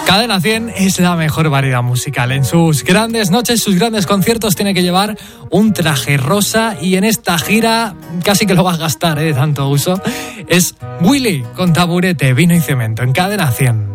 Cadena 100 es la mejor variedad musical. En sus grandes noches, sus grandes conciertos, tiene que llevar un traje rosa y en esta gira casi que lo va a gastar de tanto uso. Es Willy con Taburete, Vino y Cemento en Cadena 100.